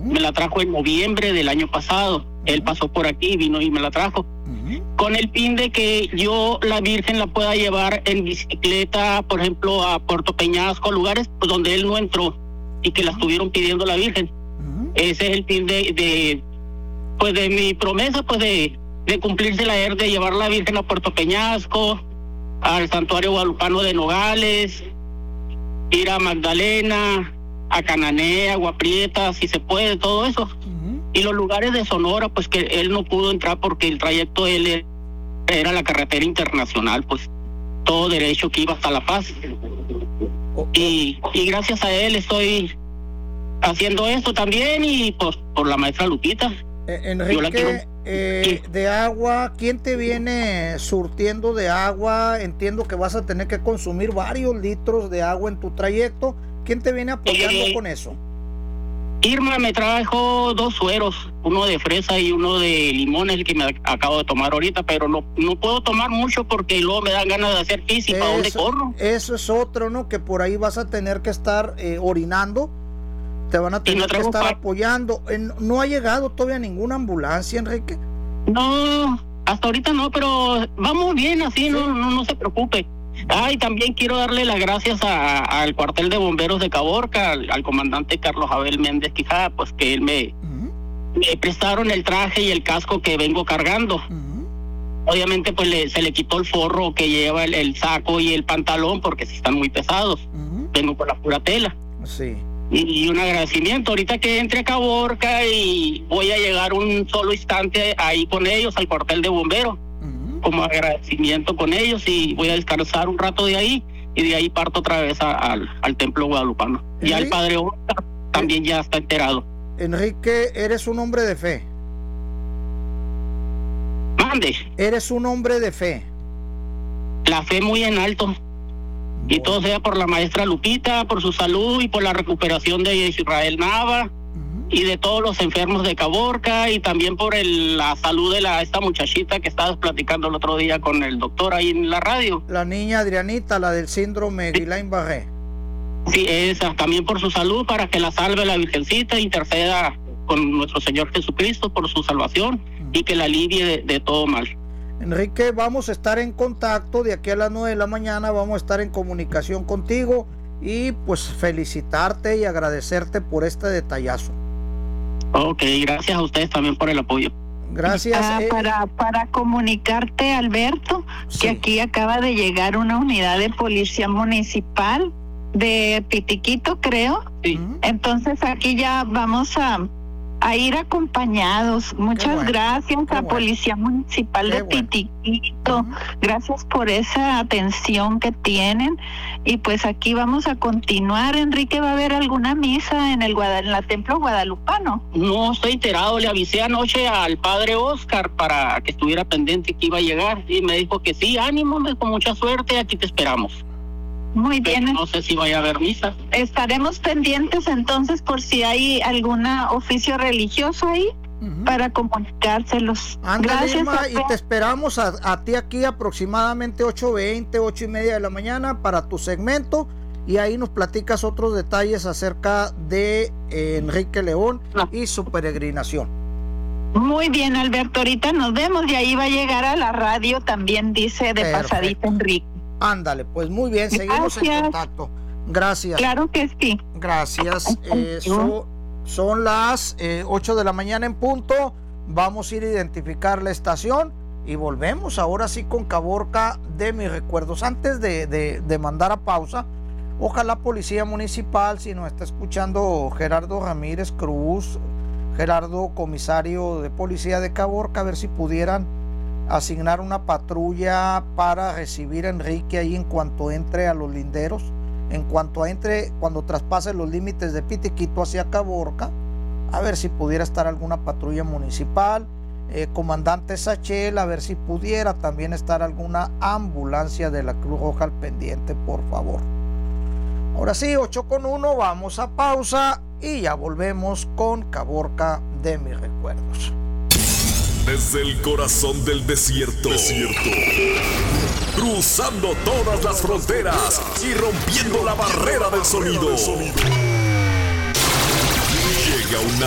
Me la trajo en noviembre del año pasado. Él pasó por aquí, vino y me la trajo. Con el fin de que yo, la Virgen, la pueda llevar en bicicleta, por ejemplo, a Puerto Peñasco, lugares pues, donde él no entró y que la estuvieron pidiendo la Virgen. Ese es el fin de mi promesa, pues de cumplirse de llevar la Virgen a Puerto Peñasco, al Santuario Guadalupano de Nogales, ir a Magdalena, a Cananea, Agua Prieta, si se puede, todo eso. Y los lugares de Sonora, pues que él no pudo entrar porque el trayecto de él era la carretera internacional, pues todo derecho que iba hasta La Paz. Y gracias a él estoy haciendo esto también y pues por la maestra Lupita. Enrique, de agua, ¿quién te viene surtiendo de agua? Entiendo que vas a tener que consumir varios litros de agua en tu trayecto. ¿Quién te viene apoyando con eso? Irma me trajo 2 sueros, uno de fresa y uno de limón, el que me acabo de tomar ahorita, pero no puedo tomar mucho porque luego me dan ganas de hacer pis y ¿para dónde corro? Eso es otro, ¿no? Que por ahí vas a tener que estar orinando, te van a tener que estar apoyando. ¿No ha llegado todavía ninguna ambulancia, Enrique? No, hasta ahorita no, pero vamos bien así, ¿sí? No se preocupe. Y también quiero darle las gracias al cuartel de bomberos de Caborca, al comandante Carlos Abel Méndez Quijada, pues que él me prestaron el traje y el casco que vengo cargando. Obviamente pues se le quitó el forro que lleva el saco y el pantalón porque sí están muy pesados. Vengo por la pura tela. Sí. Y un agradecimiento ahorita que entre a Caborca y voy a llegar un solo instante ahí con ellos al cuartel de bomberos. Como agradecimiento con ellos y voy a descansar un rato de ahí y de ahí parto otra vez al templo guadalupano. Ya el padre Oscar también ya está enterado. Enrique, eres un hombre de fe. Mande. Eres un hombre de fe. La fe muy en alto. Bueno. Y todo sea por la maestra Lupita, por su salud y por la recuperación de Israel Nava. Y de todos los enfermos de Caborca y también por la salud de esta muchachita que estabas platicando el otro día con el doctor ahí en la radio. La niña Adrianita, la del síndrome Guillain-Barré. Sí, esa, también por su salud, para que la salve la Virgencita, interceda con nuestro Señor Jesucristo por su salvación y que la alivie de todo mal. Enrique, vamos a estar en contacto de aquí a las 9 de la mañana, vamos a estar en comunicación contigo y pues felicitarte y agradecerte por este detallazo. Ok, gracias a ustedes también por el apoyo. Gracias. Para comunicarte, Alberto, sí, que aquí acaba de llegar una unidad de policía municipal de Pitiquito, creo. Sí. Entonces aquí ya vamos a ir acompañados. Muchas gracias a Policía Municipal de Pitiquito. Gracias por esa atención que tienen. Y pues aquí vamos a continuar. Enrique, ¿va a haber alguna misa en la Templo Guadalupano? No estoy enterado. Le avisé anoche al padre Oscar para que estuviera pendiente que iba a llegar. Y me dijo que sí, ánimo, con mucha suerte, aquí te esperamos. Muy bien. Pero no sé si vaya a haber misa. Estaremos pendientes entonces por si hay algún oficio religioso ahí para comunicárselos. Gracias, Irma, y te esperamos a ti aquí aproximadamente 8:20, 8:30 de la mañana para tu segmento y ahí nos platicas otros detalles acerca de Enrique León y su peregrinación. Muy bien, Alberto, ahorita nos vemos y ahí va a llegar a la radio también, dice de pasadita Enrique. Ándale, pues muy bien, seguimos en contacto. Gracias. Claro que sí. Gracias. Son las 8 de la mañana en punto. Vamos a ir a identificar la estación y volvemos ahora sí con Caborca de mis recuerdos. Antes de mandar a pausa, ojalá Policía Municipal, si nos está escuchando Gerardo Ramírez Cruz, Gerardo, comisario de Policía de Caborca, a ver si pudieran asignar una patrulla para recibir a Enrique ahí en cuanto entre a los linderos, en cuanto entre, cuando traspase los límites de Pitiquito hacia Caborca, a ver si pudiera estar alguna patrulla municipal, comandante Sachel, a ver si pudiera también estar alguna ambulancia de la Cruz Roja al pendiente, por favor. Ahora sí, 8:01, vamos a pausa y ya volvemos con Caborca de mis recuerdos. Desde el corazón del desierto, cruzando todas las fronteras y rompiendo la barrera del sonido. Llega una